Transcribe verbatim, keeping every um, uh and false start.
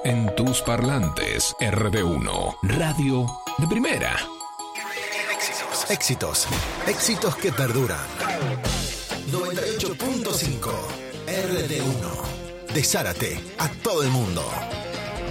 en tus parlantes. R D uno, radio de primera. Éxitos. Éxitos. Éxitos que perduran. noventa y ocho punto cinco R D uno. De Zárate a todo el mundo.